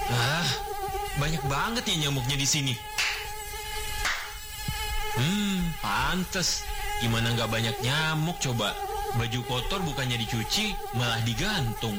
Ah, banyak banget ya nyamuknya di sini. Pantes. Gimana nggak banyak nyamuk coba? Baju kotor bukannya dicuci, malah digantung.